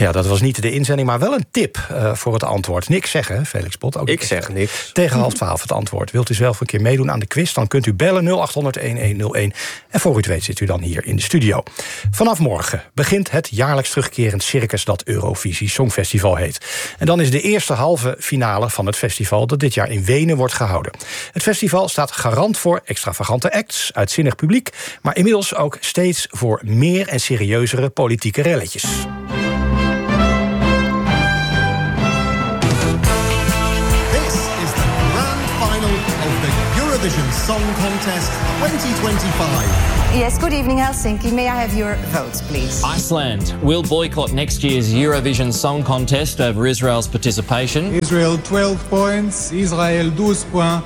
Ja, dat was niet de inzending, maar wel een tip voor het antwoord. Niks zeggen, Felix Pot. Ook ik zeg niks. Tegen 11:30 het antwoord. Wilt u zelf een keer meedoen aan de quiz? Dan kunt u bellen 0800-1101. En voor u het weet zit u dan hier in de studio. Vanaf morgen begint het jaarlijks terugkerend circus dat Eurovisie Songfestival heet. En dan is de eerste halve finale van het festival dat dit jaar in Wenen wordt gehouden. Het festival staat garant voor extravagante acts, uitzinnig publiek, maar inmiddels ook steeds voor meer en serieuzere politieke relletjes. This is the grand final of the Eurovision Song Contest 2025. Yes, good evening, Helsinki. May I have your votes, please? Iceland will boycott next year's Eurovision Song Contest over Israel's participation. Israel 12 points, Israel 12 points.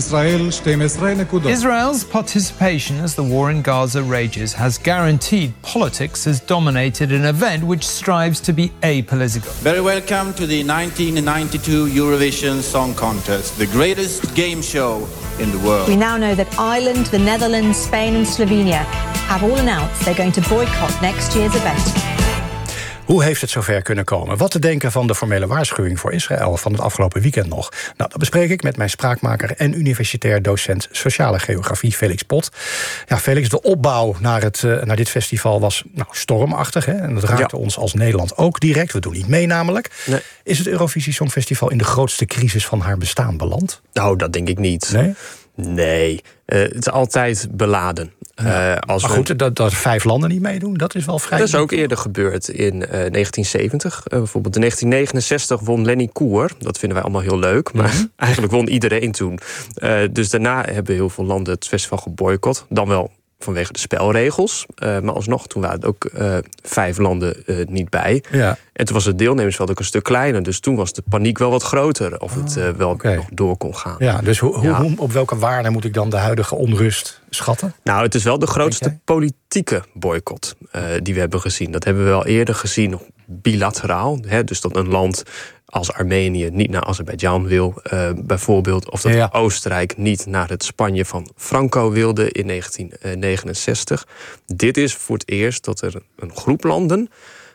Israel's participation as the war in Gaza rages has guaranteed politics has dominated an event which strives to be apolitical. Very welcome to the 1992 Eurovision Song Contest, the greatest game show in the world. We now know that Ireland, the Netherlands, Spain and Slovenia have all announced they're going to boycott next year's event. Hoe heeft het zover kunnen komen? Wat te denken van de formele waarschuwing voor Israël van het afgelopen weekend nog? Nou, dat bespreek ik met mijn spraakmaker en universitair docent sociale geografie Felix Pot. Ja, Felix, de opbouw naar dit festival was stormachtig. Hè? En dat raakte ons als Nederland ook direct. We doen niet mee namelijk. Nee. Is het Eurovisie Songfestival in de grootste crisis van haar bestaan beland? Nou, dat denk ik niet. Nee? Nee, het is altijd beladen. Maar goed, dat 5 landen niet meedoen, dat is wel vrij. Dat is ook eerder gebeurd in 1970. Bijvoorbeeld in 1969 won Lenny Koer. Dat vinden wij allemaal heel leuk, maar eigenlijk won iedereen toen. Dus daarna hebben heel veel landen het festival geboycott. Dan wel vanwege de spelregels. Maar alsnog, toen waren er ook 5 landen niet bij. Ja. En toen was het deelnemersveld ook een stuk kleiner. Dus toen was de paniek wel wat groter. Of het nog door kon gaan. Ja, dus op welke waarde moet ik dan de huidige onrust schatten? Nou, het is wel de grootste politieke boycott die we hebben gezien. Dat hebben we wel eerder gezien bilateraal. Hè, dus dat een land als Armenië niet naar Azerbeidzjan wil, bijvoorbeeld. Of dat Oostenrijk niet naar het Spanje van Franco wilde in 1969. Dit is voor het eerst dat er een groep landen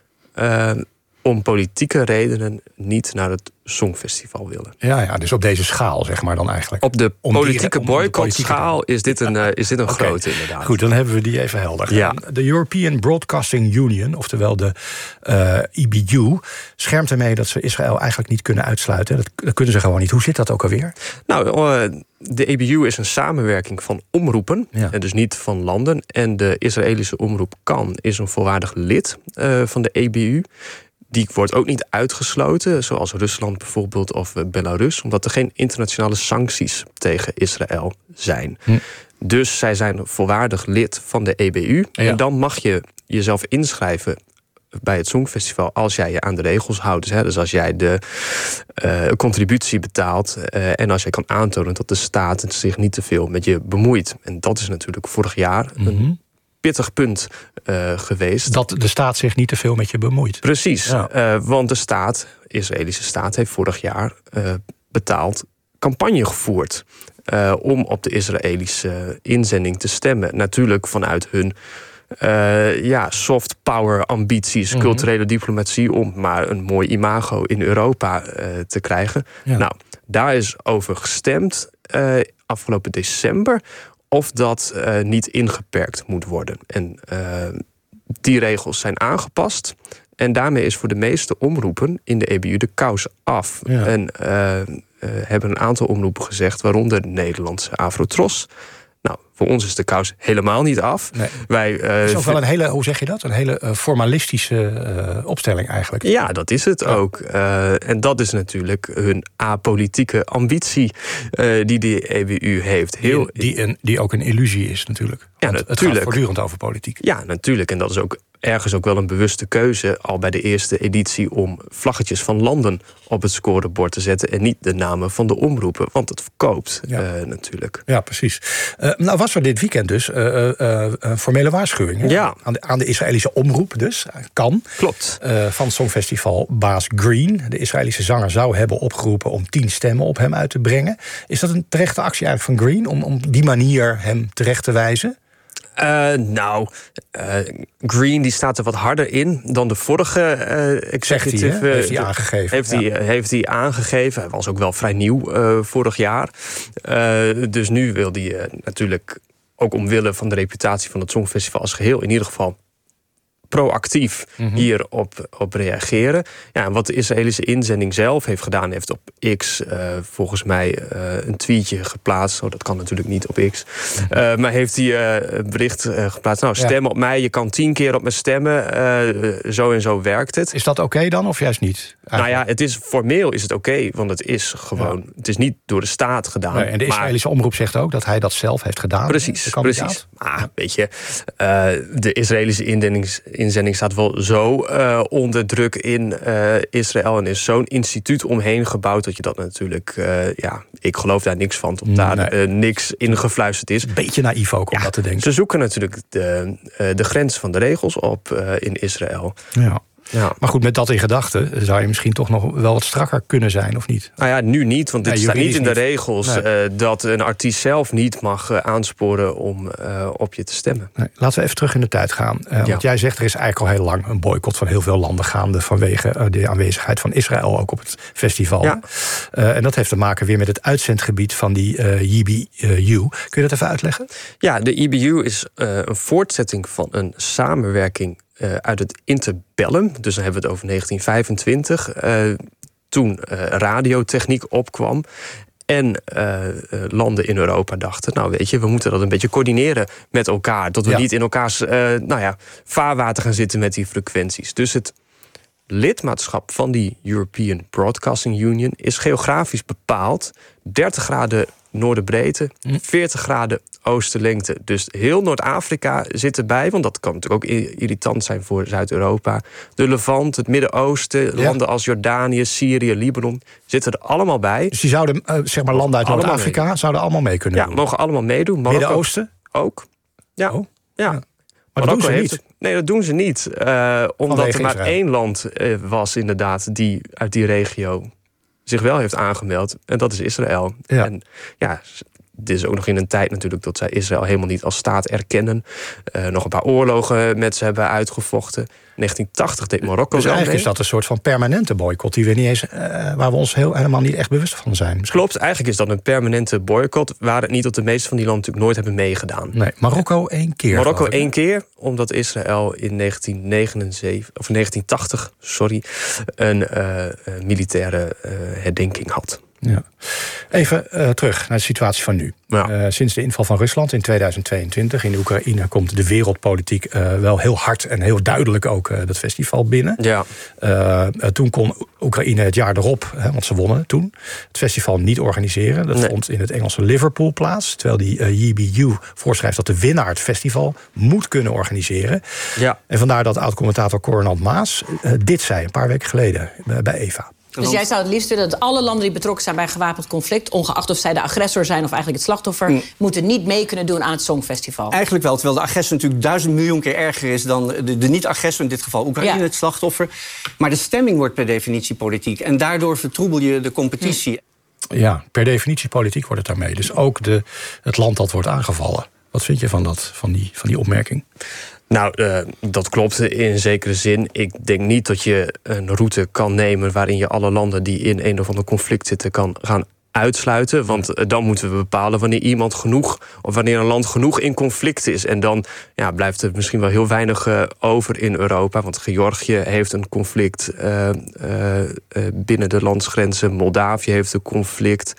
om politieke redenen niet naar het Songfestival willen. Ja, dus op deze schaal, zeg maar dan eigenlijk. Op de politieke boycott-schaal is dit een grote, inderdaad. Goed, dan hebben we die even helder. Ja. De European Broadcasting Union, oftewel de EBU, schermt ermee dat ze Israël eigenlijk niet kunnen uitsluiten. Dat kunnen ze gewoon niet. Hoe zit dat ook alweer? Nou, de EBU is een samenwerking van omroepen, en dus niet van landen. En de Israëlische omroep Kan is een volwaardig lid van de EBU. Die wordt ook niet uitgesloten, zoals Rusland bijvoorbeeld of Belarus, omdat er geen internationale sancties tegen Israël zijn. Dus zij zijn volwaardig lid van de EBU. Ja. En dan mag je jezelf inschrijven bij het Songfestival als jij je aan de regels houdt. Dus als jij de contributie betaalt en als jij kan aantonen dat de staat zich niet te veel met je bemoeit. En dat is natuurlijk vorig jaar een pittig punt geweest. Dat de staat zich niet te veel met je bemoeit. Precies, want de Israëlische staat heeft vorig jaar betaald campagne gevoerd om op de Israëlische inzending te stemmen. Natuurlijk vanuit hun soft power ambities, culturele diplomatie, om maar een mooi imago in Europa te krijgen. Ja. Nou, daar is over gestemd afgelopen december of dat niet ingeperkt moet worden. En die regels zijn aangepast. En daarmee is voor de meeste omroepen in de EBU de kous af. Ja. En hebben een aantal omroepen gezegd, waaronder de Nederlandse Afrotros. Nou, voor ons is de kous helemaal niet af. Nee. Het is ook wel een hele, hoe zeg je dat? Een hele formalistische opstelling eigenlijk. Ja, dat is het ook. En dat is natuurlijk hun apolitieke ambitie die de EBU heeft. Die ook een illusie is natuurlijk. Ja, natuurlijk. Het gaat voortdurend over politiek. Ja, natuurlijk. En dat is ook ergens ook wel een bewuste keuze al bij de eerste editie om vlaggetjes van landen op het scorebord te zetten en niet de namen van de omroepen, want het verkoopt natuurlijk. Ja, precies. Nou was er dit weekend dus een formele waarschuwing aan de Israëlische omroep dus, Kan. Klopt. Van Songfestival baas Green. De Israëlische zanger zou hebben opgeroepen om 10 stemmen op hem uit te brengen. Is dat een terechte actie eigenlijk van Green om die manier hem terecht te wijzen? Green die staat er wat harder in dan de vorige executive. Heeft hij aangegeven. Heeft hij aangegeven. Hij was ook wel vrij nieuw vorig jaar. Dus nu wil hij natuurlijk, ook omwille van de reputatie van het Songfestival als geheel, in ieder geval proactief hierop reageren. Ja, en wat de Israëlische inzending zelf heeft gedaan, heeft op X volgens mij een tweetje geplaatst. Dat kan natuurlijk niet op X. Maar heeft hij een bericht geplaatst. Nou, stem op mij, je kan 10 keer op me stemmen. Zo en zo werkt het. Is dat oké dan, of juist niet? Nou ja, formeel is het oké, want het is gewoon... Ja. Het is niet door de staat gedaan. Nee, en de Israëlische omroep zegt ook dat hij dat zelf heeft gedaan. Precies. Weet je, de Israëlische inzending staat wel zo onder druk in Israël en is zo'n instituut omheen gebouwd dat je dat natuurlijk... ik geloof daar niks van, tot daar niks ingefluisterd is. Beetje naïef ook om dat te denken. Ze zoeken natuurlijk de grens van de regels op in Israël. Ja. Ja. Maar goed, met dat in gedachten zou je misschien toch nog wel wat strakker kunnen zijn, of niet? Nou ja, nu niet, want dit staat niet in de regels dat een artiest zelf niet mag aansporen om op je te stemmen. Nee, laten we even terug in de tijd gaan. Want jij zegt, er is eigenlijk al heel lang een boycott van heel veel landen gaande vanwege de aanwezigheid van Israël ook op het festival. Ja. En dat heeft te maken weer met het uitzendgebied van die EBU. Kun je dat even uitleggen? Ja, de EBU is een voortzetting van een samenwerking uit het interbellum, dus dan hebben we het over 1925... toen radiotechniek opkwam en landen in Europa dachten... nou weet je, we moeten dat een beetje coördineren met elkaar... dat we niet in elkaars vaarwater gaan zitten met die frequenties. Dus het lidmaatschap van die European Broadcasting Union is geografisch bepaald 30 graden noordenbreedte, 40 graden oostenlengte. Dus heel Noord-Afrika zit erbij, want dat kan natuurlijk ook irritant zijn voor Zuid-Europa. De Levant, het Midden-Oosten, landen als Jordanië, Syrië, Libanon zitten er allemaal bij. Dus die zouden, landen uit Noord-Afrika zouden allemaal mee kunnen doen? Mogen allemaal meedoen. Midden-Oosten? Ook. Ja. Oh. Ja. Maar dat doen ze niet? Nee, dat doen ze niet. Omdat er maar één land was inderdaad die uit die regio zich wel heeft aangemeld. En dat is Israël. Ja. En dit is ook nog in een tijd natuurlijk dat zij Israël helemaal niet als staat erkennen. Nog een paar oorlogen met ze hebben uitgevochten. In 1980 deed Marokko dus eigenlijk mee. is dat een soort van permanente boycott die we niet eens, waar we ons helemaal niet echt bewust van zijn. Misschien. Klopt, eigenlijk is dat een permanente boycott, waar het niet dat de meeste van die landen natuurlijk nooit hebben meegedaan. Nee, Marokko 1 keer. Marokko 1 keer, omdat Israël in 1980 een militaire herdenking had. Ja. Even terug naar de situatie van nu. Ja. Sinds de inval van Rusland in 2022 in Oekraïne komt de wereldpolitiek wel heel hard en heel duidelijk ook dat festival binnen. Ja. Toen kon Oekraïne het jaar erop, want ze wonnen toen, het festival niet organiseren. Dat vond in het Engelse Liverpool plaats. Terwijl die EBU voorschrijft dat de winnaar het festival moet kunnen organiseren. Ja. En vandaar dat oud-commentator Cornald Maas dit zei een paar weken geleden bij Eva. Dus jij zou het liefst willen dat alle landen die betrokken zijn bij een gewapend conflict, ongeacht of zij de agressor zijn of eigenlijk het slachtoffer, moeten niet mee kunnen doen aan het Songfestival? Eigenlijk wel, terwijl de agressor natuurlijk 1000 miljoen keer erger is dan de niet-agressor, in dit geval Oekraïne, het slachtoffer. Maar de stemming wordt per definitie politiek en daardoor vertroebel je de competitie. Ja, per definitie politiek wordt het daarmee. Dus ook het land dat wordt aangevallen. Wat vind je van die opmerking? Nou, dat klopt in zekere zin. Ik denk niet dat je een route kan nemen waarin je alle landen die in een of ander conflict zitten kan gaan uitsluiten. Want dan moeten we bepalen wanneer wanneer een land genoeg in conflict is. En dan blijft er misschien wel heel weinig over in Europa. Want Georgië heeft een conflict binnen de landsgrenzen. Moldavië heeft een conflict.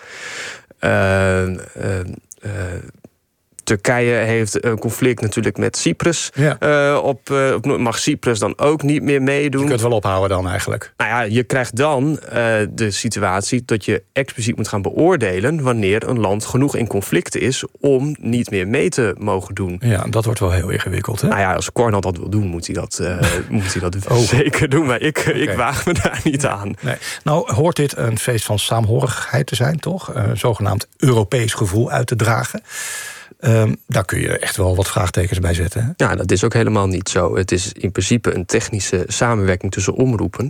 Turkije heeft een conflict natuurlijk met Cyprus. Ja. Mag Cyprus dan ook niet meer meedoen? Je kunt het wel ophouden dan eigenlijk. Nou ja, je krijgt dan de situatie dat je expliciet moet gaan beoordelen wanneer een land genoeg in conflict is om niet meer mee te mogen doen. Ja, dat wordt wel heel ingewikkeld. Hè? Nou ja, als Cornald dat wil doen, moet hij dat zeker doen. Maar ik waag me daar niet aan. Nee. Nou, hoort dit een feest van saamhorigheid te zijn, toch? Een zogenaamd Europees gevoel uit te dragen. Daar kun je echt wel wat vraagtekens bij zetten. Hè? Ja, dat is ook helemaal niet zo. Het is in principe een technische samenwerking tussen omroepen...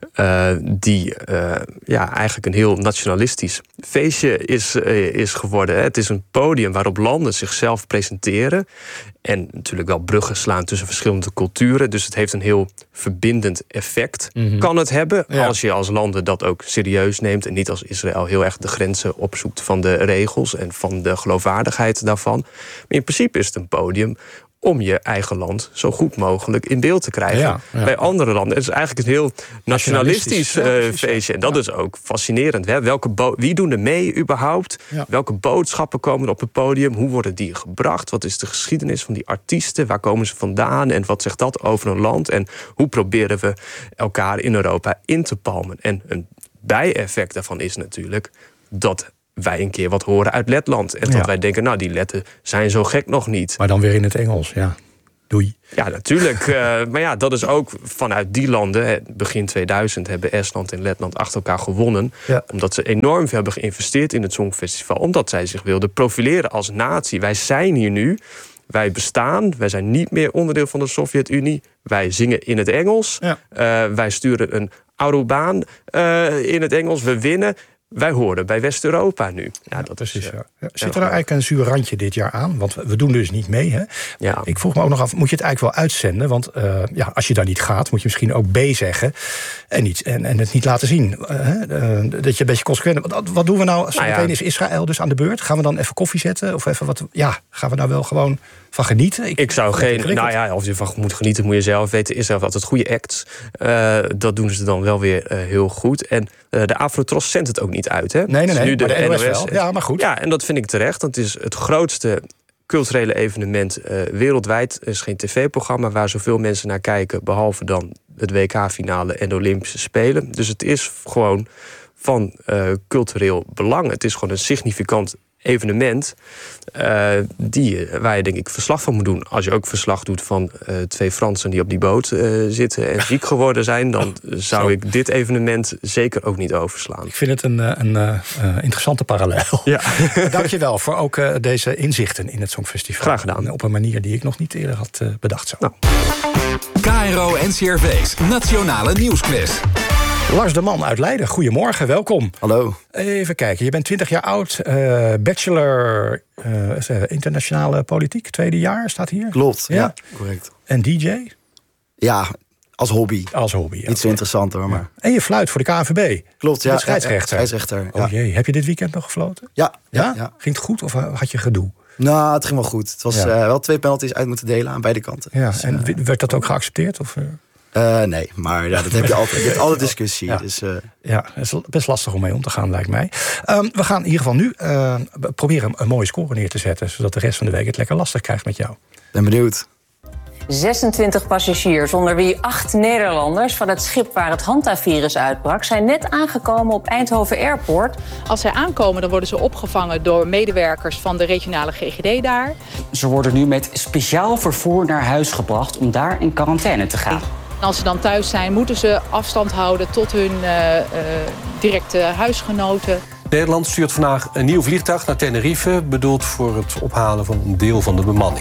die eigenlijk een heel nationalistisch feestje is geworden. Hè. Het is een podium waarop landen zichzelf presenteren... en natuurlijk wel bruggen slaan tussen verschillende culturen. Dus het heeft een heel verbindend effect. Kan het hebben, als je als landen dat ook serieus neemt... en niet als Israël heel erg de grenzen opzoekt van de regels... en van de geloofwaardigheid daarvan. Maar in principe is het een podium om je eigen land zo goed mogelijk in beeld te krijgen. Bij andere landen. Het is eigenlijk een heel nationalistisch feestje. En dat is ook fascinerend. Hè? Wie doen er mee überhaupt? Ja. Welke boodschappen komen op het podium? Hoe worden die gebracht? Wat is de geschiedenis van die artiesten? Waar komen ze vandaan? En wat zegt dat over een land? En hoe proberen we elkaar in Europa in te palmen? En een bijeffect daarvan is natuurlijk dat wij een keer wat horen uit Letland. En dat wij denken, die Letten zijn zo gek nog niet. Maar dan weer in het Engels, Doei. Ja, natuurlijk. Maar dat is ook vanuit die landen. Begin 2000 hebben Estland en Letland achter elkaar gewonnen. Ja. Omdat ze enorm veel hebben geïnvesteerd in het Songfestival. Omdat zij zich wilden profileren als natie. Wij zijn hier nu. Wij bestaan. Wij zijn niet meer onderdeel van de Sovjet-Unie. Wij zingen in het Engels. Ja. Wij sturen een Arubaan in het Engels. We winnen. Wij horen bij West-Europa nu. Ja, dat precies. Zit er nou eigenlijk een zuur randje dit jaar aan? Want we doen dus niet mee. Hè? Ja. Ik vroeg me ook nog af, moet je het eigenlijk wel uitzenden? Want als je daar niet gaat, moet je misschien ook B zeggen. En het niet laten zien. Dat je een beetje consequent... Wat doen we nou? Meteen is Israël dus aan de beurt. Gaan we dan even koffie zetten? Of even wat? Ja, gaan we nou wel gewoon van genieten? Ik zou geen... of je van moet genieten, moet je zelf weten. Israël heeft altijd goede acts. Dat doen ze dan wel weer heel goed. En de Afro-Tros zendt het ook niet uit. Hè? Nee, nu de NOS wel. Ja, maar goed. Ja, en dat vind ik terecht. Want het is het grootste culturele evenement wereldwijd. Er is geen tv-programma waar zoveel mensen naar kijken... behalve dan het WK-finale en de Olympische Spelen. Dus het is gewoon van cultureel belang. Het is gewoon een significant evenement waar je denk ik verslag van moet doen. Als je ook verslag doet van 2 Fransen die op die boot zitten en ziek geworden zijn, dan zou ik dit evenement zeker ook niet overslaan. Ik vind het een interessante parallel. Ja. Dank je wel voor ook deze inzichten in het Songfestival. Graag gedaan. Op een manier die ik nog niet eerder had bedacht. Zo. KRO NCRV's Nationale Nieuwsquiz. Lars de Man uit Leiden, goedemorgen, welkom. Hallo. Even kijken, je bent 20 jaar oud, bachelor internationale politiek, 2e jaar, staat hier. Klopt, ja, correct. En DJ? Ja, als hobby. Als hobby, Niet zo interessant hoor, maar... En je fluit voor de KNVB. Klopt, ja. Scheidsrechter. Oh jee, heb je dit weekend nog gefloten? Ja. Ging het goed of had je gedoe? Nou, het ging wel goed. Het was wel 2 penalties uit moeten delen aan beide kanten. Ja, dus, en werd dat ook geaccepteerd? Of... Nee, maar dat heb je altijd. Je hebt altijd discussie. Ja. Dus, ja, het is best lastig om mee om te gaan, lijkt mij. We gaan in ieder geval nu proberen een mooie score neer te zetten, zodat de rest van de week het lekker lastig krijgt met jou. Ben benieuwd. 26 passagiers, onder wie 8 Nederlanders van het schip waar het Hanta-virus uitbrak, zijn net aangekomen op Eindhoven Airport. Als zij aankomen, dan worden ze opgevangen door medewerkers van de regionale GGD daar. Ze worden nu met speciaal vervoer naar huis gebracht om daar in quarantaine te gaan. En als ze dan thuis zijn, moeten ze afstand houden tot hun directe huisgenoten. Nederland stuurt vandaag een nieuw vliegtuig naar Tenerife, bedoeld voor het ophalen van een deel van de bemanning.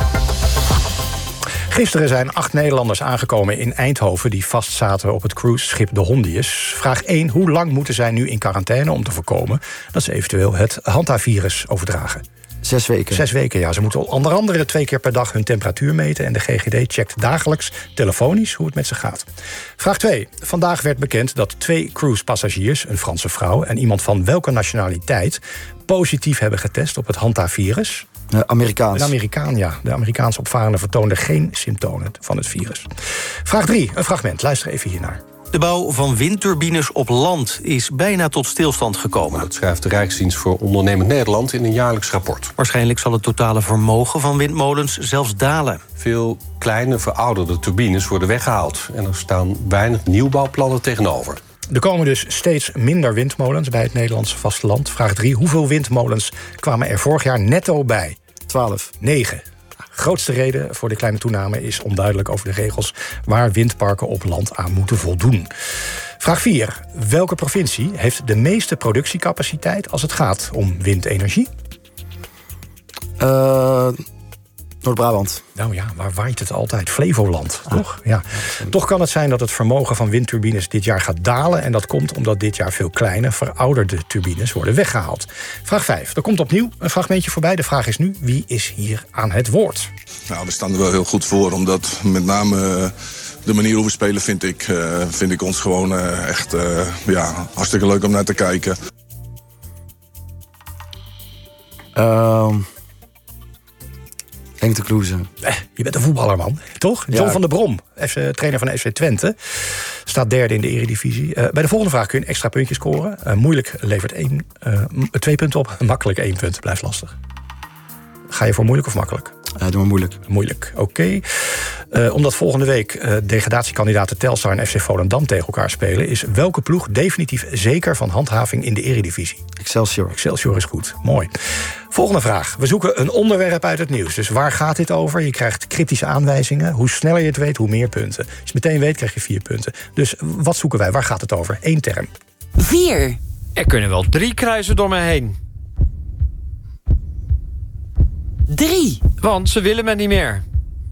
Gisteren zijn 8 Nederlanders aangekomen in Eindhoven die vastzaten op het cruiseschip de Hondius. Vraag 1. Hoe lang moeten zij nu in quarantaine om te voorkomen dat ze eventueel het Hanta-virus overdragen? 6 weken. 6 weken, ja. Ze moeten onder andere 2 keer per dag hun temperatuur meten en de GGD checkt dagelijks telefonisch hoe het met ze gaat. Vraag 2. Vandaag werd bekend dat 2 cruisepassagiers, een Franse vrouw en iemand van welke nationaliteit, positief hebben getest op het Hanta-virus. Amerikaans. Een Amerikaan, ja. De Amerikaanse opvarende vertoonde geen symptomen van het virus. Vraag 3. Een fragment. Luister even hiernaar. De bouw van windturbines op land is bijna tot stilstand gekomen. Dat schrijft de Rijksdienst voor Ondernemend Nederland in een jaarlijks rapport. Waarschijnlijk zal het totale vermogen van windmolens zelfs dalen. Veel kleine, verouderde turbines worden weggehaald. En er staan weinig nieuwbouwplannen tegenover. Er komen dus steeds minder windmolens bij het Nederlandse vasteland. Vraag 3. Hoeveel windmolens kwamen er vorig jaar netto bij? 12. 9. Grootste reden voor de kleine toename is onduidelijk over de regels waar windparken op land aan moeten voldoen. Vraag 4. Welke provincie heeft de meeste productiecapaciteit als het gaat om windenergie? Noord-Brabant. Nou ja, waar waait het altijd? Flevoland, toch? Ja. Toch kan het zijn dat het vermogen van windturbines dit jaar gaat dalen. En dat komt omdat dit jaar veel kleine, verouderde turbines worden weggehaald. Vraag 5. Er komt opnieuw een fragmentje voorbij. De vraag is nu, wie is hier aan het woord? Nou, we staan er wel heel goed voor, omdat met name de manier hoe we spelen vind ik ons gewoon echt hartstikke leuk om naar te kijken. Henk de Kloeze. Je bent een voetballer, man. Toch? John van der Brom, trainer van FC Twente. Staat derde in de Eredivisie. Bij de volgende vraag kun je een extra puntje scoren. Moeilijk levert 2 punten op. Makkelijk 1 punt. Blijft lastig. Ga je voor moeilijk of makkelijk? Doe maar moeilijk. Moeilijk, oké. Omdat volgende week degradatiekandidaten Telstar en FC Volendam tegen elkaar spelen, is welke ploeg definitief zeker van handhaving in de Eredivisie? Excelsior. Excelsior is goed, mooi. Volgende vraag. We zoeken een onderwerp uit het nieuws. Dus waar gaat dit over? Je krijgt kritische aanwijzingen. Hoe sneller je het weet, hoe meer punten. Als je het meteen weet, krijg je 4 punten. Dus wat zoeken wij? Waar gaat het over? 1 term. 4. Er kunnen wel 3 kruisen door me heen. 3. Want ze willen me niet meer.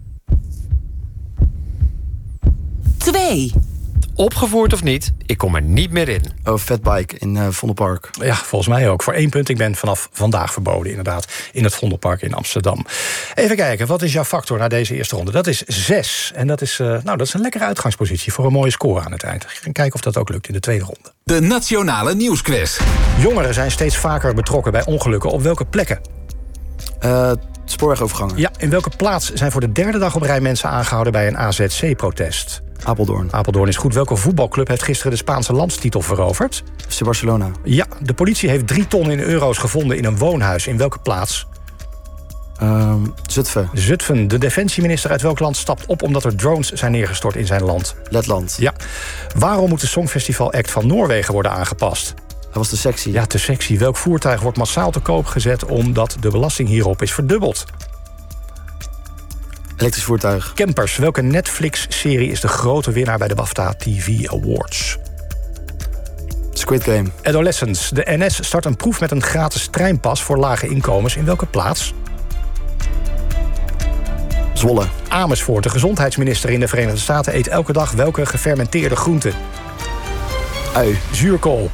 2. Opgevoerd of niet, ik kom er niet meer in. Fatbike in Vondelpark. Ja, volgens mij ook. Voor 1 punt. Ik ben vanaf vandaag verboden, inderdaad, in het Vondelpark in Amsterdam. Even kijken, wat is jouw factor na deze eerste ronde? Dat is 6. En dat is een lekkere uitgangspositie voor een mooie score aan het eind. We gaan kijken of dat ook lukt in de tweede ronde. De Nationale Nieuwsquiz. Jongeren zijn steeds vaker betrokken bij ongelukken. Op welke plekken? Spoorwegovergangen. Ja, in welke plaats zijn voor de 3e dag op rij mensen aangehouden bij een AZC-protest? Apeldoorn. Apeldoorn is goed. Welke voetbalclub heeft gisteren de Spaanse landstitel veroverd? FC Barcelona. Ja, de politie heeft 3 ton in euro's gevonden in een woonhuis. In welke plaats? Zutphen. Zutphen. De defensieminister uit welk land stapt op omdat er drones zijn neergestort in zijn land? Letland. Ja. Waarom moet de Songfestival Act van Noorwegen worden aangepast? Dat was te sexy. Ja, te sexy. Welk voertuig wordt massaal te koop gezet omdat de belasting hierop is verdubbeld? Elektrisch voertuig. Campers. Welke Netflix-serie is de grote winnaar bij de BAFTA TV Awards? Squid Game. Adolescents. De NS start een proef met een gratis treinpas voor lage inkomens. In welke plaats? Zwolle. Amersfoort. De gezondheidsminister in de Verenigde Staten eet elke dag welke gefermenteerde groente? Ui. Zuurkool.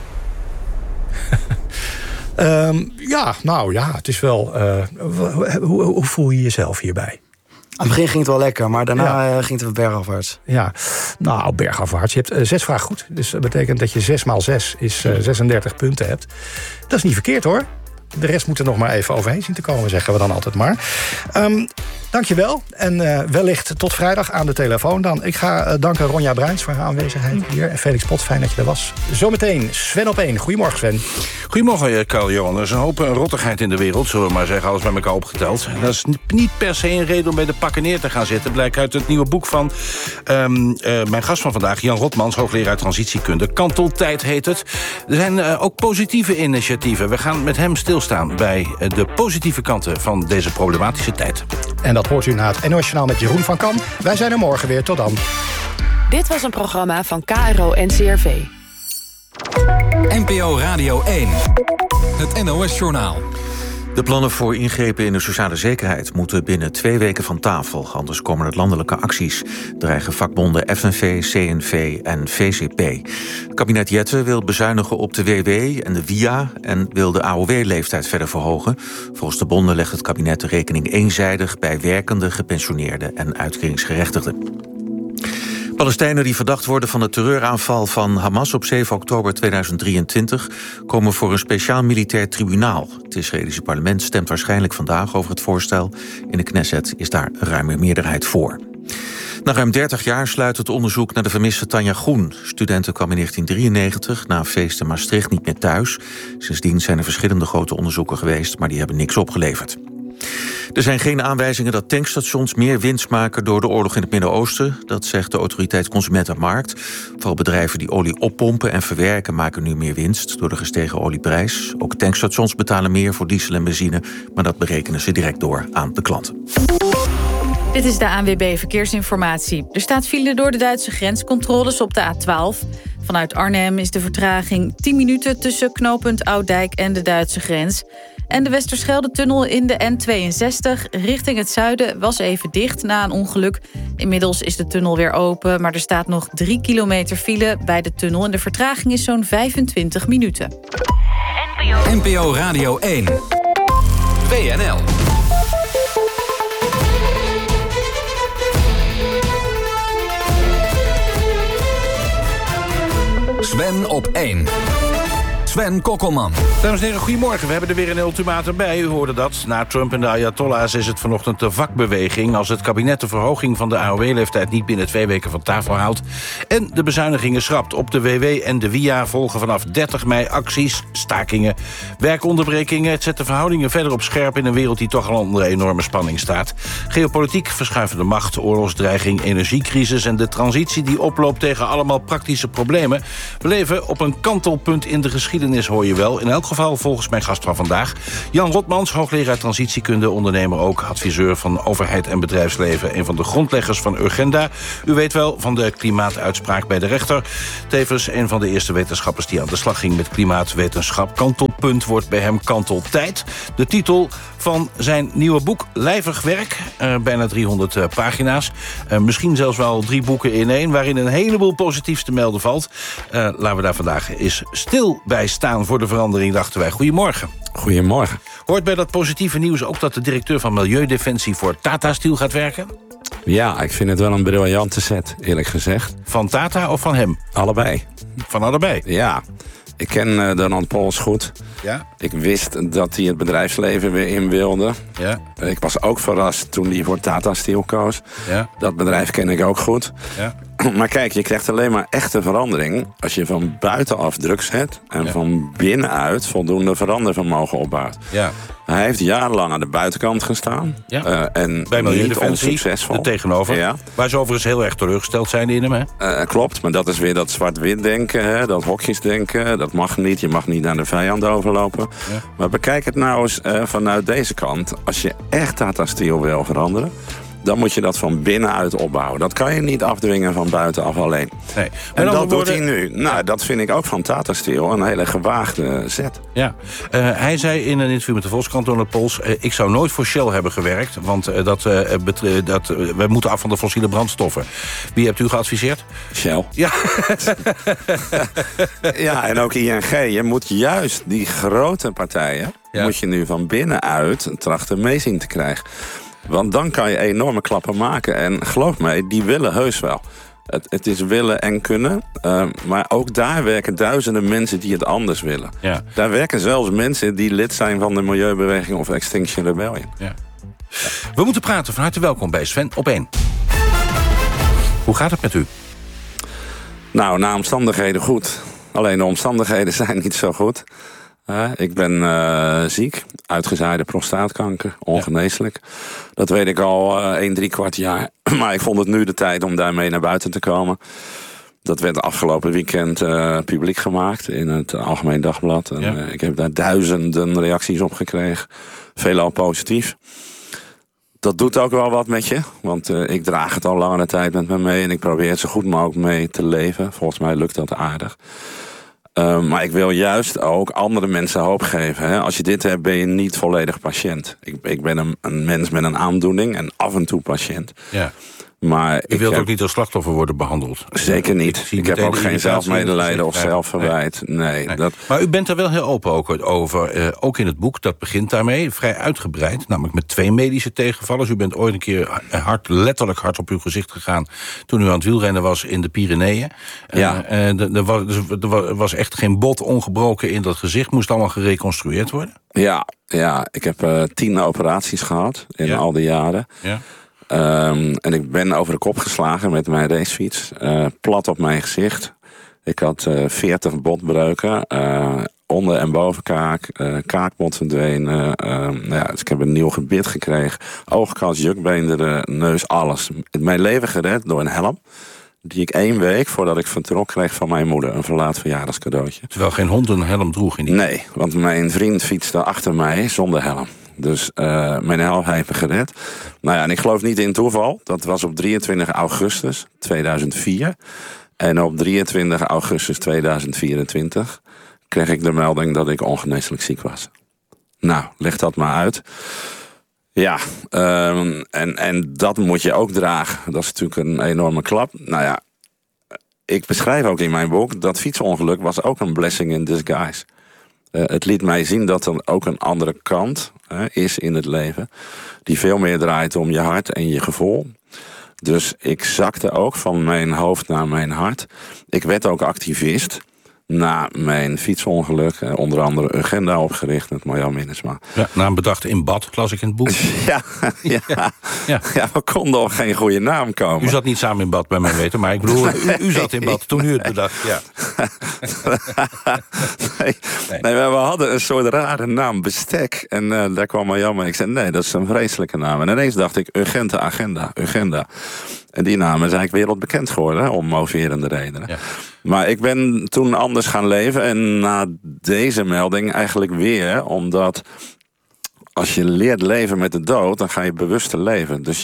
Het is wel... Hoe voel je jezelf hierbij? Aan het begin ging het wel lekker, maar daarna ging het bergafwaarts. Ja, nou, bergafwaarts. Je hebt 6 vragen goed. Dus dat betekent dat je 6 x 6 is 36 punten hebt. Dat is niet verkeerd, hoor. De rest moet er nog maar even overheen zien te komen, zeggen we dan altijd maar. Dankjewel. En wellicht tot vrijdag aan de telefoon dan. Ik ga danken Ronja Bruins voor haar aanwezigheid hier. En Felix Pot, fijn dat je er was. Zometeen Sven op 1. Goedemorgen, Sven. Goedemorgen, Carl-Johan. Er is een hoop rottigheid in de wereld, zullen we maar zeggen. Alles bij elkaar opgeteld. En dat is niet per se een reden om bij de pakken neer te gaan zitten. Blijkt uit het nieuwe boek van mijn gast van vandaag, Jan Rotmans, hoogleraar transitiekunde. Kanteltijd heet het. Er zijn ook positieve initiatieven. We gaan met hem stilstaan bij de positieve kanten van deze problematische tijd. En dat hoort u na het NOS Journaal met Jeroen van Kam. Wij zijn er morgen weer. Tot dan. Dit was een programma van KRO NCRV. NPO Radio 1. Het NOS Journaal. De plannen voor ingrepen in de sociale zekerheid moeten binnen 2 weken van tafel. Anders komen er landelijke acties, dreigen vakbonden FNV, CNV en VCP. Het kabinet Jette wil bezuinigen op de WW en de WIA en wil de AOW-leeftijd verder verhogen. Volgens de bonden legt het kabinet de rekening eenzijdig bij werkende, gepensioneerden en uitkeringsgerechtigden. Palestijnen die verdacht worden van de terreuraanval van Hamas op 7 oktober 2023... komen voor een speciaal militair tribunaal. Het Israëlische parlement stemt waarschijnlijk vandaag over het voorstel. In de Knesset is daar ruime meerderheid voor. Na ruim 30 jaar sluit het onderzoek naar de vermiste Tanja Groen. Studenten kwam in 1993 na een feest in Maastricht niet meer thuis. Sindsdien zijn er verschillende grote onderzoeken geweest, maar die hebben niks opgeleverd. Er zijn geen aanwijzingen dat tankstations meer winst maken door de oorlog in het Midden-Oosten. Dat zegt de autoriteit Consumentenmarkt. Vooral bedrijven die olie oppompen en verwerken maken nu meer winst door de gestegen olieprijs. Ook tankstations betalen meer voor diesel en benzine, maar dat berekenen ze direct door aan de klanten. Dit is de ANWB Verkeersinformatie. Er staat file door de Duitse grenscontroles op de A12. Vanuit Arnhem is de vertraging 10 minuten tussen knooppunt Ouddijk en de Duitse grens. En de Westerschelde-tunnel in de N62 richting het zuiden was even dicht na een ongeluk. Inmiddels is de tunnel weer open, maar er staat nog 3 kilometer file bij de tunnel. En de vertraging is zo'n 25 minuten. NPO Radio 1. WNL. Sven op 1. Sven Kokkelman. Dames en heren, goedemorgen. We hebben er weer een ultimatum bij. U hoorde dat. Na Trump en de Ayatollahs is het vanochtend de vakbeweging. Als het kabinet de verhoging van de AOW-leeftijd niet binnen 2 weken van tafel haalt en de bezuinigingen schrapt. Op de WW en de WIA volgen vanaf 30 mei acties, stakingen, werkonderbrekingen. Het zet de verhoudingen verder op scherp in een wereld die toch al onder enorme spanning staat. Geopolitiek, verschuivende macht, oorlogsdreiging, energiecrisis en de transitie die oploopt tegen allemaal praktische problemen. We leven op een kantelpunt in de geschiedenis, hoor je wel. In elk geval volgens mijn gast van vandaag. Jan Rotmans, hoogleraar transitiekunde, ondernemer ook, adviseur van overheid en bedrijfsleven, een van de grondleggers van Urgenda. U weet wel van de klimaatuitspraak bij de rechter. Tevens een van de eerste wetenschappers die aan de slag ging met klimaatwetenschap. Kantelpunt wordt bij hem kanteltijd. De titel van zijn nieuwe boek, Lijvig werk. Bijna 300 pagina's. Misschien zelfs wel 3 boeken in 1... waarin een heleboel positiefs te melden valt. Laten we daar vandaag eens stil bij staan voor de verandering, dachten wij. Goedemorgen. Goedemorgen. Hoort bij dat positieve nieuws ook dat de directeur van Milieudefensie voor Tata Steel gaat werken? Ja, ik vind het wel een briljante set, eerlijk gezegd. Van Tata of van hem? Allebei. Van allebei? Ja. Ik ken Donald Pauls goed. Ja? Ik wist dat hij het bedrijfsleven weer in wilde. Ja? Ik was ook verrast toen hij voor Tata Steel koos. Ja? Dat bedrijf ken ik ook goed. Ja? Maar kijk, je krijgt alleen maar echte verandering als je van buitenaf druk zet en van binnenuit voldoende verandervermogen opbouwt. Ja. Hij heeft jarenlang aan de buitenkant gestaan. Ja. En bij niet onsuccesvol. Er tegenover. Ja. Waar ze overigens heel erg teleurgesteld zijn in hem. Hè? Klopt, maar dat is weer dat zwart-wit denken. Hè? Dat hokjesdenken. Dat mag niet. Je mag niet aan de vijand overlopen. Ja. Maar bekijk het nou eens vanuit deze kant. Als je echt Tata Steel wil veranderen, dan moet je dat van binnenuit opbouwen. Dat kan je niet afdwingen van buitenaf alleen. Nee. En dat doet hij nu. Nou, dat vind ik ook van Tata Steel een hele gewaagde zet. Ja. Hij zei in een interview met de Volkskrant, Donald Pauls, ik zou nooit voor Shell hebben gewerkt, want we moeten af van de fossiele brandstoffen. Wie hebt u geadviseerd? Shell. Ja. Ja, en ook ING. Je moet juist die grote partijen, moet je nu van binnenuit trachten mee zien te krijgen. Want dan kan je enorme klappen maken. En geloof mij, die willen heus wel. Het is willen en kunnen. Maar ook daar werken duizenden mensen die het anders willen. Ja. Daar werken zelfs mensen die lid zijn van de Milieubeweging of Extinction Rebellion. Ja. We moeten praten. Van harte welkom bij Sven op 1. Hoe gaat het met u? Nou, na omstandigheden goed. Alleen de omstandigheden zijn niet zo goed. Ik ben ziek, uitgezaaide prostaatkanker, ongeneeslijk. Ja. Dat weet ik al 1-3 kwart jaar. Maar ik vond het nu de tijd om daarmee naar buiten te komen. Dat werd afgelopen weekend publiek gemaakt in het Algemeen Dagblad. En, ik heb daar duizenden reacties op gekregen. Veelal positief. Dat doet ook wel wat met je. Want ik draag het al langere tijd met me mee. En ik probeer het zo goed mogelijk mee te leven. Volgens mij lukt dat aardig. Maar ik wil juist ook andere mensen hoop geven. Hè? Als je dit hebt, ben je niet volledig patiënt. Ik ben een mens met een aandoening en af en toe patiënt. Ja. Maar u wilt ook niet als slachtoffer worden behandeld? Zeker niet. Ik heb ook geen zelfmedelijden of zelfverwijt. Nee. Maar u bent er wel heel open over. Ook in het boek, dat begint daarmee. Vrij uitgebreid. Namelijk met 2 medische tegenvallers. U bent ooit een keer letterlijk hard op uw gezicht gegaan toen u aan het wielrennen was in de Pyreneeën. Ja. Er was echt geen bot ongebroken in dat gezicht. Moest allemaal gereconstrueerd worden? Ja. Ik heb 10 operaties gehad in al die jaren. Ja. En ik ben over de kop geslagen met mijn racefiets. Plat op mijn gezicht. Ik had 40 botbreuken. Onder- en bovenkaak. Kaakbot verdwenen. Dus ik heb een nieuw gebit gekregen. Oogkas, jukbeenderen, neus, alles. Mijn leven gered door een helm. Die ik 1 week voordat ik vertrok kreeg van mijn moeder. Een verlaat verjaardagscadeautje. Terwijl geen hond een helm droeg in die... Nee, want mijn vriend fietste achter mij zonder helm. Dus mijn helft heeft me gered. Nou ja, en ik geloof niet in toeval. Dat was op 23 augustus 2004. En op 23 augustus 2024 kreeg ik de melding dat ik ongeneeslijk ziek was. Nou, leg dat maar uit. Ja, en dat moet je ook dragen. Dat is natuurlijk een enorme klap. Nou ja, ik beschrijf ook in mijn boek... dat fietsongeluk was ook een blessing in disguise. Het liet mij zien dat er ook een andere kant is in het leven... die veel meer draait om je hart en je gevoel. Dus ik zakte ook van mijn hoofd naar mijn hart. Ik werd ook activist... na mijn fietsongeluk, onder andere Agenda opgericht met Marjan Minnesma. Ja, naam bedacht in bad, las ik in het boek. Ja, we konden op geen goede naam komen. U zat niet samen in bad bij mij weten, maar ik bedoel, u zat in bad toen u het bedacht. Ja. Nee, we hadden een soort rare naam, Bestek. En daar kwam Marjan mee. Ik zei, nee, dat is een vreselijke naam. En ineens dacht ik, Urgente Agenda. En die naam is eigenlijk wereldbekend geworden, om moverende redenen. Ja. Maar ik ben toen anders gaan leven. En na deze melding eigenlijk weer. Omdat als je leert leven met de dood, dan ga je bewuster leven. Dus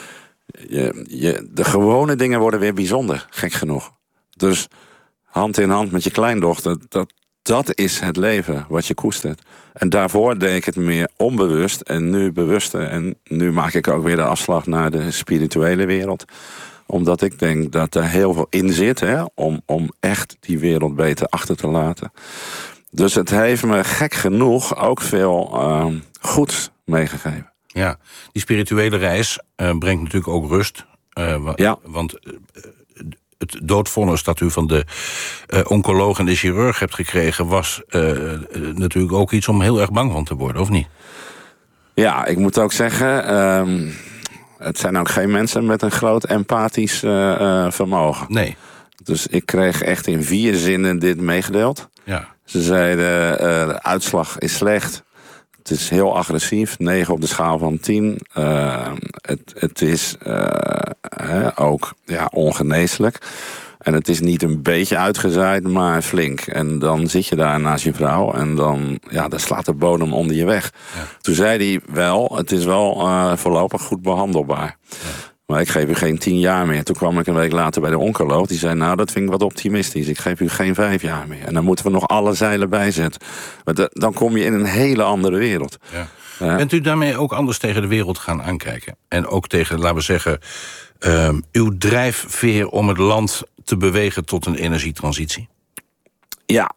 de gewone dingen worden weer bijzonder, gek genoeg. Dus hand in hand met je kleindochter, dat is het leven wat je koestert. En daarvoor deed ik het meer onbewust en nu bewuster. En nu maak ik ook weer de afslag naar de spirituele wereld. Omdat ik denk dat er heel veel in zit, om echt die wereld beter achter te laten. Dus het heeft me gek genoeg ook veel goeds meegegeven. Ja, die spirituele reis brengt natuurlijk ook rust. Want het doodvonnis dat u van de oncoloog en de chirurg hebt gekregen... was natuurlijk ook iets om heel erg bang van te worden, of niet? Ja, ik moet ook zeggen... het zijn ook geen mensen met een groot empathisch vermogen. Nee. Dus ik kreeg echt in 4 zinnen dit meegedeeld. Ja. Ze zeiden, de uitslag is slecht. Het is heel agressief, 9 op de schaal van 10. Het is ook ongeneeslijk. En het is niet een beetje uitgezaaid, maar flink. En dan zit je daar naast je vrouw en dan slaat de bodem onder je weg. Ja. Toen zei hij wel, het is wel voorlopig goed behandelbaar. Ja. Maar ik geef u geen 10 jaar meer. Toen kwam ik een week later bij de oncoloog. Die zei, nou, dat vind ik wat optimistisch. Ik geef u geen 5 jaar meer. En dan moeten we nog alle zeilen bijzetten. Maar dan kom je in een hele andere wereld. Ja. Bent u daarmee ook anders tegen de wereld gaan aankijken? En ook tegen, laten we zeggen, uw drijfveer om het land te bewegen tot een energietransitie? Ja.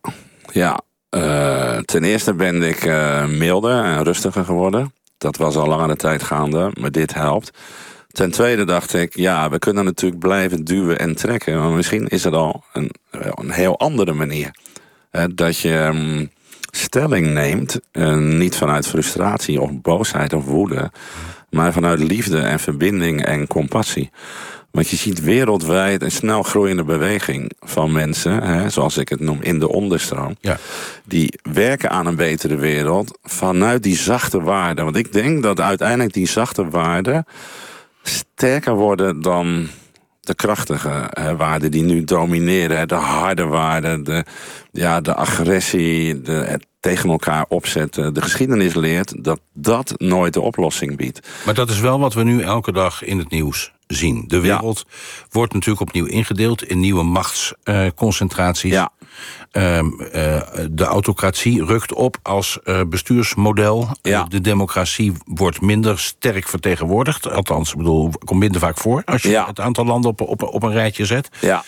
Ten eerste ben ik milder en rustiger geworden. Dat was al langere tijd gaande, maar dit helpt. Ten tweede dacht ik, we kunnen natuurlijk blijven duwen en trekken. Maar misschien is het al een heel andere manier. Dat je stelling neemt, niet vanuit frustratie of boosheid of woede... maar vanuit liefde en verbinding en compassie. Want je ziet wereldwijd een snel groeiende beweging van mensen... zoals ik het noem, in de onderstroom... die werken aan een betere wereld vanuit die zachte waarden. Want ik denk dat uiteindelijk die zachte waarden... sterker worden dan de krachtige waarden die nu domineren. De harde waarden, de agressie, het tegen elkaar opzetten. De geschiedenis leert dat dat nooit de oplossing biedt. Maar dat is wel wat we nu elke dag in het nieuws zien. De wereld wordt natuurlijk opnieuw ingedeeld in nieuwe machtsconcentraties. De autocratie rukt op als bestuursmodel. De democratie wordt minder sterk vertegenwoordigd. Althans, ik bedoel, komt minder vaak voor als je het aantal landen op een rijtje zet.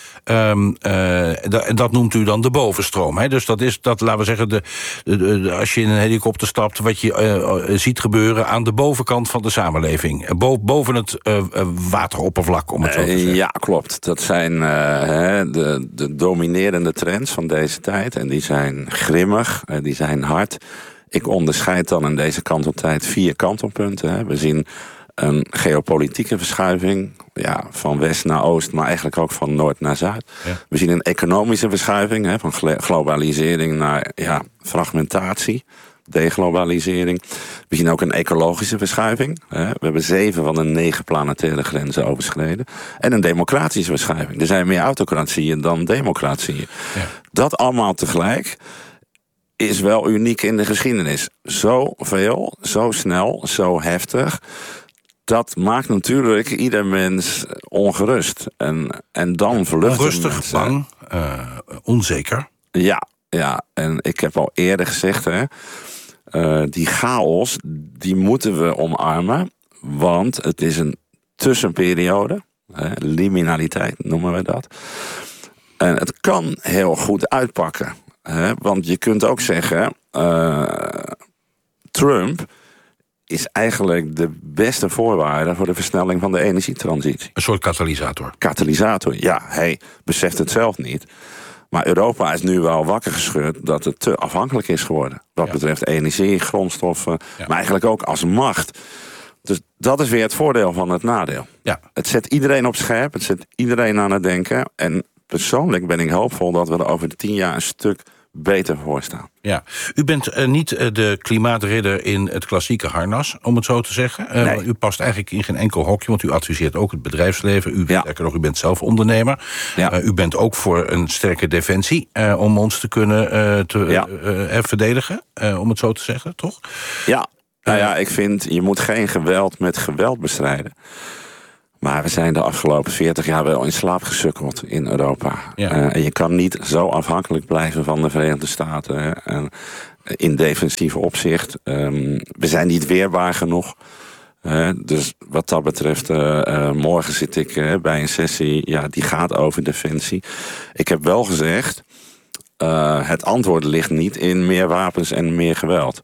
Dat noemt u dan de bovenstroom. Dus dat laten we zeggen, als je in een helikopter stapt, wat je ziet gebeuren aan de bovenkant van de samenleving. Boven het wateroppervlak, om het zo te zeggen. Ja, klopt. Dat zijn de dominerende trends van deze tijd. En die zijn grimmig, die zijn hard. Ik onderscheid dan in deze kanteltijd 4 kantelpunten. We zien een geopolitieke verschuiving, van west naar oost, maar eigenlijk ook van noord naar zuid. Ja. We zien een economische verschuiving, van globalisering naar fragmentatie, deglobalisering. We zien ook een ecologische verschuiving. We hebben 7 van de 9 planetaire grenzen overschreden. En een democratische verschuiving. Er zijn meer autocratieën dan democratieën. Ja. Dat allemaal tegelijk is wel uniek in de geschiedenis. Zoveel, zo snel, zo heftig. Dat maakt natuurlijk ieder mens ongerust. En dan vluchten onrustig, mensen. Bang, onzeker. Ja, en ik heb al eerder gezegd... Die chaos, die moeten we omarmen. Want het is een tussenperiode. Liminaliteit noemen we dat. En het kan heel goed uitpakken. Want je kunt ook zeggen... Trump is eigenlijk de beste voorwaarde voor de versnelling van de energietransitie. Een soort katalysator. Katalysator, ja. Hij beseft het zelf niet. Maar Europa is nu wel wakker geschud dat het te afhankelijk is geworden. Wat betreft energie, grondstoffen, maar eigenlijk ook als macht. Dus dat is weer het voordeel van het nadeel. Ja. Het zet iedereen op scherp, het zet iedereen aan het denken. En persoonlijk ben ik hoopvol dat we er over 10 jaar een stuk beter voor staan. Ja, u bent niet de klimaatridder in het klassieke harnas, om het zo te zeggen. Nee. U past eigenlijk in geen enkel hokje, want u adviseert ook het bedrijfsleven. U bent zelf ondernemer. Ja. U bent ook voor een sterke defensie om ons te kunnen verdedigen, om het zo te zeggen, toch? Ja, nou ja, ik vind, je moet geen geweld met geweld bestrijden. Maar we zijn de afgelopen 40 jaar wel in slaap gesukkeld in Europa. Ja. En je kan niet zo afhankelijk blijven van de Verenigde Staten. In defensief opzicht. We zijn niet weerbaar genoeg. Dus wat dat betreft, morgen zit ik bij een sessie die gaat over defensie. Ik heb wel gezegd, het antwoord ligt niet in meer wapens en meer geweld.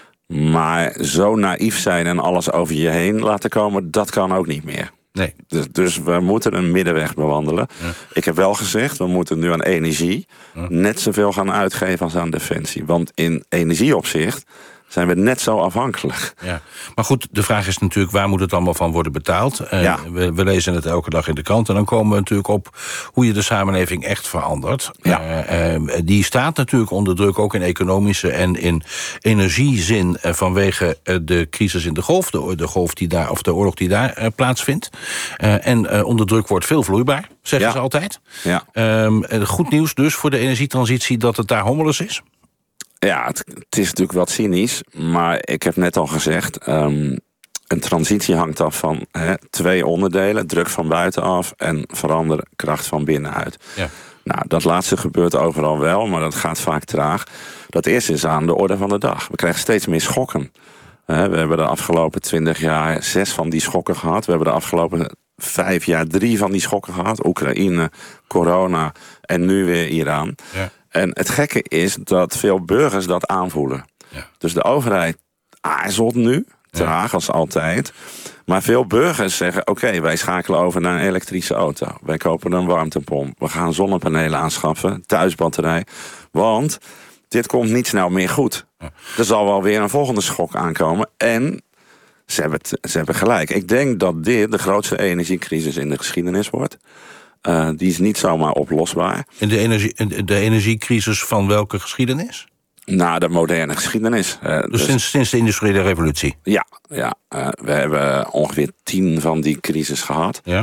Maar zo naïef zijn en alles over je heen laten komen, dat kan ook niet meer. Nee. Dus we moeten een middenweg bewandelen. Ja. Ik heb wel gezegd, we moeten nu aan energie net zoveel gaan uitgeven als aan defensie. Want in energieopzicht zijn we net zo afhankelijk. Ja. Maar goed, de vraag is natuurlijk, waar moet het allemaal van worden betaald? We lezen het elke dag in de krant. En dan komen we natuurlijk op hoe je de samenleving echt verandert. Ja. Die staat natuurlijk onder druk, ook in economische en in energiezin, vanwege de crisis in de Golf, de golf die daar, of de oorlog die daar plaatsvindt. En onder druk wordt veel vloeibaar, zeggen ze altijd. Ja. Goed nieuws dus voor de energietransitie dat het daar hommeles is? Ja, het is natuurlijk wat cynisch, maar ik heb net al gezegd, een transitie hangt af van 2 onderdelen. Druk van buitenaf en veranderkracht van binnenuit. Ja. Nou, dat laatste gebeurt overal wel, maar dat gaat vaak traag. Dat eerste is aan de orde van de dag. We krijgen steeds meer schokken. We hebben de afgelopen 20 jaar 6 van die schokken gehad. We hebben de afgelopen 5 jaar 3 van die schokken gehad. Oekraïne, corona en nu weer Iran. Ja. En het gekke is dat veel burgers dat aanvoelen. Ja. Dus de overheid aarzelt nu, traag als altijd. Maar veel burgers zeggen, oké, wij schakelen over naar een elektrische auto. Wij kopen een warmtepomp. We gaan zonnepanelen aanschaffen, thuisbatterij. Want dit komt niet snel meer goed. Ja. Er zal wel weer een volgende schok aankomen. En ze hebben gelijk. Ik denk dat dit de grootste energiecrisis in de geschiedenis wordt. Die is niet zomaar oplosbaar. En de energiecrisis van welke geschiedenis? Nou, de moderne geschiedenis. Dus sinds de industriële revolutie? Ja. We hebben ongeveer 10 van die crisis gehad. Ja.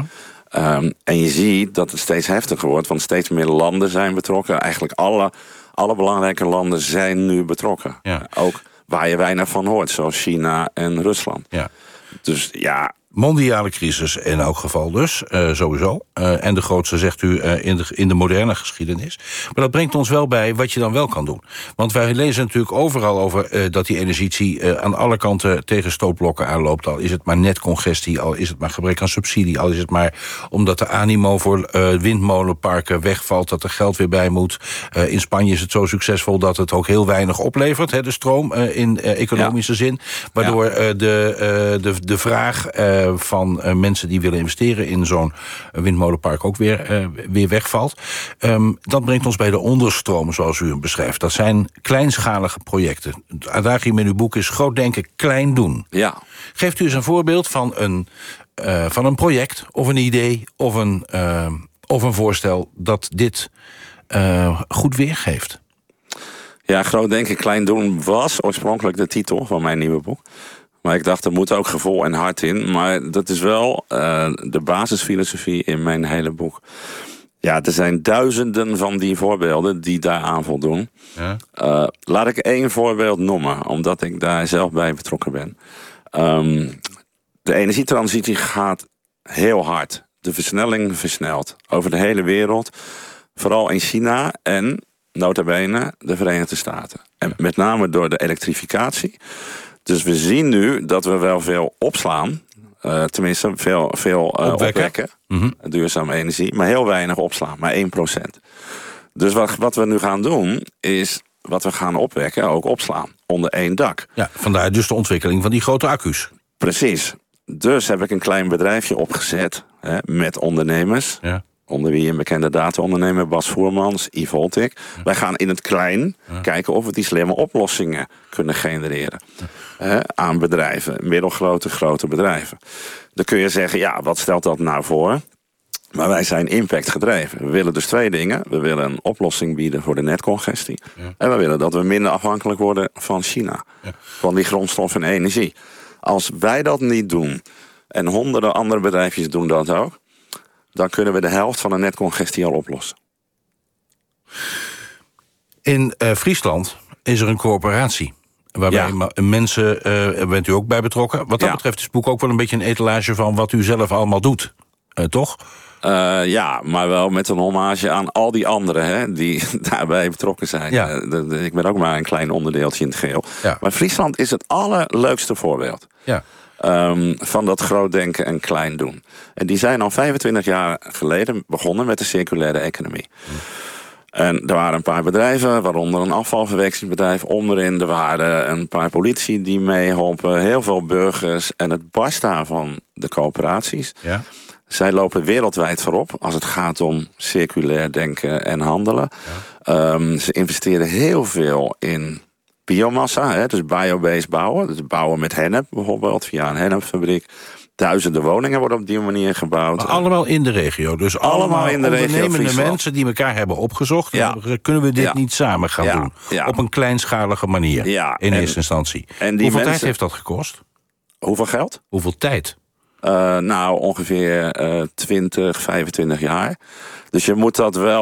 En je ziet dat het steeds heftiger wordt, want steeds meer landen zijn betrokken. Eigenlijk alle belangrijke landen zijn nu betrokken. Ja. Ook waar je weinig van hoort, zoals China en Rusland. Ja. Dus ja... Mondiale crisis in elk geval dus, sowieso. En de grootste, zegt u, in de moderne geschiedenis. Maar dat brengt ons wel bij wat je dan wel kan doen. Want wij lezen natuurlijk overal over dat die energie aan alle kanten tegen stootblokken aanloopt. Al is het maar netcongestie, al is het maar gebrek aan subsidie, al is het maar omdat de animo voor windmolenparken wegvalt, dat er geld weer bij moet. In Spanje is het zo succesvol dat het ook heel weinig oplevert, de stroom, in economische zin. Waardoor de vraag van mensen die willen investeren in zo'n windmolenpark ook weer wegvalt. Dat brengt ons bij de onderstroom, zoals u hem beschrijft. Dat zijn kleinschalige projecten. Het adagium in uw boek is groot denken, klein doen. Ja. Geeft u eens een voorbeeld van een project of een idee of een voorstel dat dit goed weergeeft. Ja, groot denken, klein doen was oorspronkelijk de titel van mijn nieuwe boek. Maar ik dacht, er moet ook gevoel en hart in. Maar dat is wel de basisfilosofie in mijn hele boek. Ja, er zijn duizenden van die voorbeelden die daar aan voldoen. Ja. Laat ik 1 voorbeeld noemen, omdat ik daar zelf bij betrokken ben. De energietransitie gaat heel hard. De versnelling versnelt over de hele wereld. Vooral in China en nota bene de Verenigde Staten. En met name door de elektrificatie. Dus we zien nu dat we wel veel opslaan. Tenminste, veel opwekken. Duurzame energie. Maar heel weinig opslaan. Maar 1%. Dus wat we nu gaan doen, is wat we gaan opwekken ook opslaan. Onder één dak. Ja, vandaar dus de ontwikkeling van die grote accu's. Precies. Dus heb ik een klein bedrijfje opgezet met ondernemers. Ja. Onder wie een bekende data-ondernemer, Bas Voermans, eVoltic. Ja. Wij gaan in het klein kijken of we die slimme oplossingen kunnen genereren. Aan bedrijven, middelgrote, grote bedrijven. Dan kun je zeggen, wat stelt dat nou voor? Maar wij zijn impact gedreven. We willen dus 2 dingen. We willen een oplossing bieden voor de netcongestie. Ja. En we willen dat we minder afhankelijk worden van China. Ja. Van die grondstof en energie. Als wij dat niet doen, en honderden andere bedrijfjes doen dat ook, dan kunnen we de helft van de netcongestie al oplossen. In Friesland is er een coöperatie. Waarbij mensen, bent u ook bij betrokken. Wat dat betreft is het boek ook wel een beetje een etalage van wat u zelf allemaal doet. Toch? Maar wel met een hommage aan al die anderen die daarbij betrokken zijn. Ja. Ik ben ook maar een klein onderdeeltje in het geheel. Ja. Maar Friesland is het allerleukste voorbeeld. Ja. Van dat groot denken en klein doen. En die zijn al 25 jaar geleden begonnen met de circulaire economie. En er waren een paar bedrijven, waaronder een afvalverwerkingsbedrijf onderin. Er waren een paar politici die meeholpen, heel veel burgers. En het barsta van de coöperaties. Ja. Zij lopen wereldwijd voorop als het gaat om circulair denken en handelen. Ja. Ze investeren heel veel in biomassa, dus biobased bouwen. Dus bouwen met hennep bijvoorbeeld, via een hennepfabriek. Duizenden woningen worden op die manier gebouwd. Maar allemaal in de regio. Dus allemaal in de ondernemende mensen die elkaar hebben opgezocht. Ja. Kunnen we dit niet samen gaan doen? Ja. Op een kleinschalige manier, in eerste instantie. Hoeveel tijd heeft dat gekost? Hoeveel geld? Hoeveel tijd? Ongeveer 20, 25 jaar. Dus je moet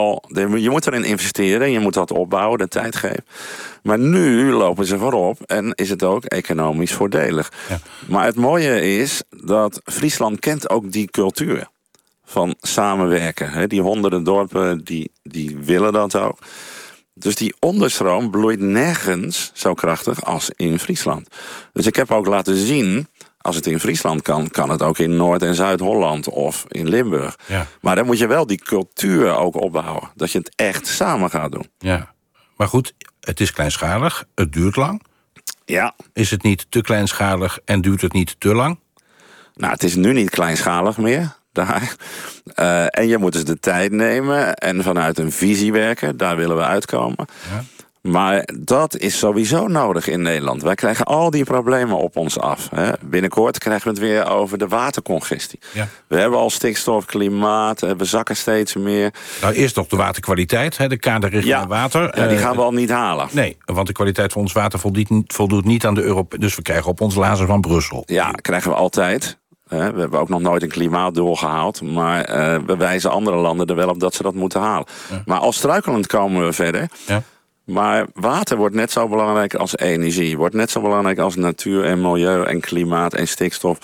erin investeren, je moet dat opbouwen, de tijd geven. Maar nu lopen ze voorop en is het ook economisch voordelig. Ja. Maar het mooie is dat Friesland kent ook die cultuur van samenwerken. Die honderden dorpen, die willen dat ook. Dus die onderstroom bloeit nergens zo krachtig als in Friesland. Dus ik heb ook laten zien, als het in Friesland kan het ook in Noord- en Zuid-Holland of in Limburg. Ja. Maar dan moet je wel die cultuur ook opbouwen. Dat je het echt samen gaat doen. Ja, maar goed, het is kleinschalig, het duurt lang. Ja. Is het niet te kleinschalig en duurt het niet te lang? Nou, het is nu niet kleinschalig meer. Daar. En je moet dus de tijd nemen en vanuit een visie werken. Daar willen we uitkomen. Ja. Maar dat is sowieso nodig in Nederland. Wij krijgen al die problemen op ons af. Binnenkort krijgen we het weer over de watercongestie. Ja. We hebben al stikstof, klimaat, we zakken steeds meer. Nou, eerst nog de waterkwaliteit, de kaderrichting water. Ja, die gaan we al niet halen. Nee, want de kwaliteit van ons water voldoet niet aan de Europese. Dus we krijgen op ons lazen van Brussel. Ja, krijgen we altijd. We hebben ook nog nooit een klimaatdoel gehaald. Maar we wijzen andere landen er wel op dat ze dat moeten halen. Ja. Maar al struikelend komen we verder. Ja. Maar water wordt net zo belangrijk als energie. Wordt net zo belangrijk als natuur en milieu en klimaat en stikstof.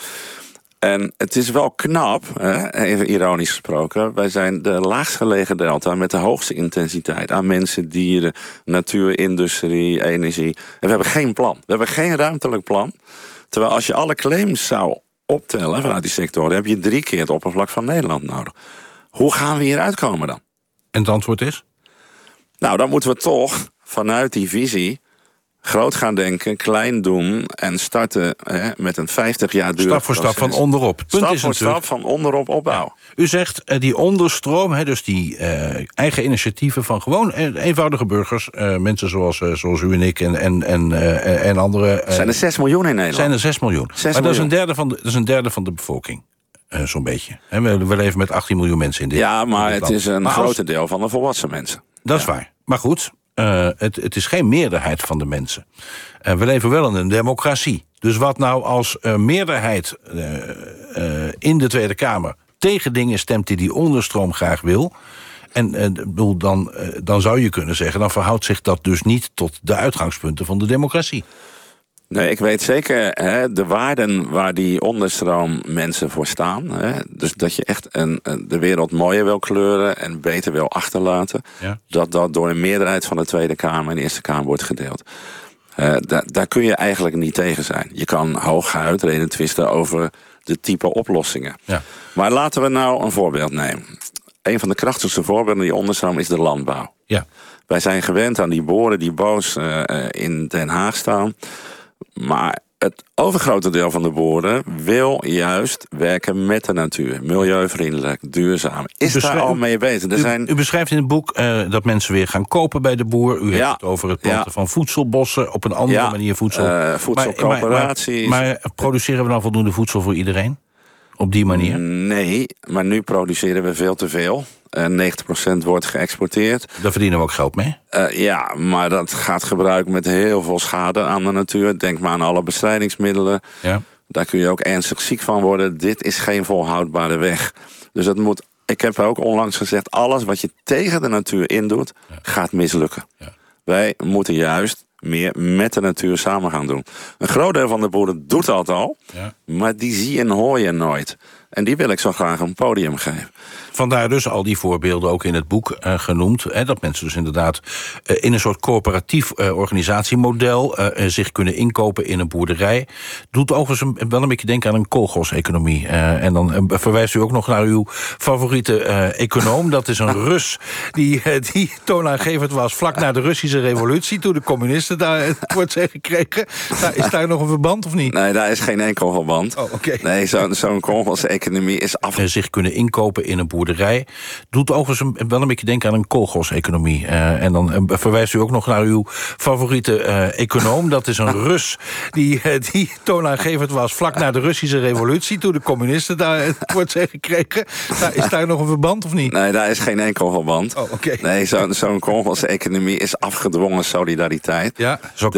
En het is wel knap, even ironisch gesproken. Wij zijn de laagst gelegen delta met de hoogste intensiteit aan mensen, dieren, natuur, industrie, energie. En we hebben geen plan. We hebben geen ruimtelijk plan. Terwijl als je alle claims zou optellen vanuit die sectoren, heb je 3 keer het oppervlak van Nederland nodig. Hoe gaan we hier uitkomen dan? En het antwoord is? Nou, dan moeten we toch vanuit die visie groot gaan denken, klein doen en starten met een 50 jaar duur. Stap voor stap van onderop. Stap van onderop opbouwen. Ja. U zegt die onderstroom, dus die eigen initiatieven van gewoon eenvoudige burgers, mensen zoals u en ik en andere. Zijn er 6 miljoen in Nederland? Zijn er 6 miljoen. Maar dat is een derde van de bevolking. Zo'n beetje. We leven met 18 miljoen mensen in dit land. Ja, maar het is een grote deel van de volwassen mensen. Dat is waar. Maar goed, het is geen meerderheid van de mensen. We leven wel in een democratie. Dus wat nou als meerderheid in de Tweede Kamer tegen dingen stemt die onderstroom graag wil, en dan zou je kunnen zeggen, dan verhoudt zich dat dus niet tot de uitgangspunten van de democratie. Nee, ik weet zeker de waarden waar die onderstroom mensen voor staan. Dus dat je echt de wereld mooier wil kleuren en beter wil achterlaten. Ja. Dat door een meerderheid van de Tweede Kamer en de Eerste Kamer wordt gedeeld. Daar kun je eigenlijk niet tegen zijn. Je kan hooguit reden twisten over de type oplossingen. Ja. Maar laten we nou een voorbeeld nemen. Een van de krachtigste voorbeelden die onderstroom is de landbouw. Ja. Wij zijn gewend aan die boeren die boos in Den Haag staan. Maar het overgrote deel van de boeren wil juist werken met de natuur. Milieuvriendelijk, duurzaam. Is daar al mee bezig? U beschrijft in het boek dat mensen weer gaan kopen bij de boer. U heeft het over het planten van voedselbossen. Op een andere manier voedsel. Voedselcoöperaties. Maar produceren we dan voldoende voedsel voor iedereen? Op die manier? Nee, maar nu produceren we veel te veel. 90% wordt geëxporteerd. Daar verdienen we ook geld mee? Ja, maar dat gaat gebruikt met heel veel schade aan de natuur. Denk maar aan alle bestrijdingsmiddelen. Ja. Daar kun je ook ernstig ziek van worden. Dit is geen volhoudbare weg. Dus het moet. Ik heb ook onlangs gezegd, alles wat je tegen de natuur indoet, gaat mislukken. Ja. Wij moeten juist meer met de natuur samen gaan doen. Een groot deel van de boeren doet dat al, maar die zie en hoor je nooit. En die wil ik zo graag een podium geven. Vandaar dus al die voorbeelden ook in het boek genoemd. Dat mensen dus inderdaad in een soort coöperatief organisatiemodel zich kunnen inkopen in een boerderij. Doet overigens wel een beetje denken aan een koolgoseconomie. En dan verwijst u ook nog naar uw favoriete econoom. Dat is een Rus die toonaangevend was vlak na de Russische revolutie, toen de communisten daar het woord zeggen kregen. Is daar nog een verband of niet? Nee, daar is geen enkel verband. Oh, okay. Nee, zo'n koolgoseconomie is zich kunnen inkopen in een boerderij. Doet overigens wel een beetje denken aan een koolgoseconomie. En dan verwijst u ook nog naar uw favoriete econoom. Dat is een Rus die toonaangevend was vlak na de Russische revolutie, toen de communisten daar het woord zeggen kregen. Is daar nog een verband of niet? Nee, daar is geen enkel verband. Oh, okay. Nee, zo'n koolgoseconomie is afgedwongen solidariteit. Ja, zo